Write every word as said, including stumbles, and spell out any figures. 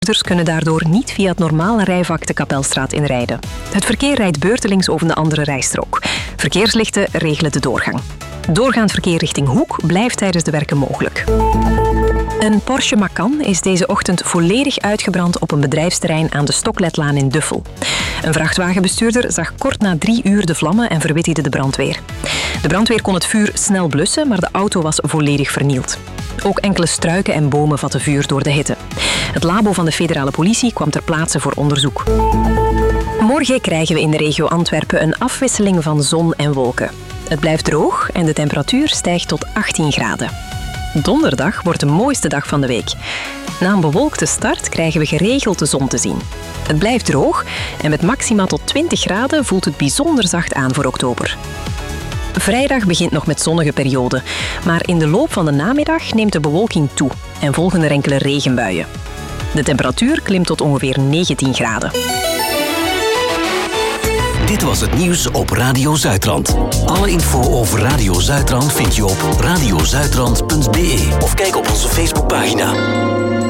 Bestuurders kunnen daardoor niet via het normale rijvak de Kapelstraat inrijden. Het verkeer rijdt beurtelings over de andere rijstrook. Verkeerslichten regelen de doorgang. Doorgaand verkeer richting Hoek blijft tijdens de werken mogelijk. Een Porsche Macan is deze ochtend volledig uitgebrand op een bedrijfsterrein aan de Stokletlaan in Duffel. Een vrachtwagenbestuurder zag kort na drie uur de vlammen en verwittigde de brandweer. De brandweer kon het vuur snel blussen, maar de auto was volledig vernield. Ook enkele struiken en bomen vatten vuur door de hitte. Het labo van de federale politie kwam ter plaatse voor onderzoek. Morgen krijgen we in de regio Antwerpen een afwisseling van zon en wolken. Het blijft droog en de temperatuur stijgt tot achttien graden. Donderdag wordt de mooiste dag van de week. Na een bewolkte start krijgen we geregeld de zon te zien. Het blijft droog en met maxima tot twintig graden voelt het bijzonder zacht aan voor oktober. Vrijdag begint nog met zonnige perioden, maar in de loop van de namiddag neemt de bewolking toe en volgen er enkele regenbuien. De temperatuur klimt tot ongeveer negentien graden. Dit was het nieuws op Radio Zuidrand. Alle info over Radio Zuidrand vind je op radio zuidrand punt b e of kijk op onze Facebookpagina.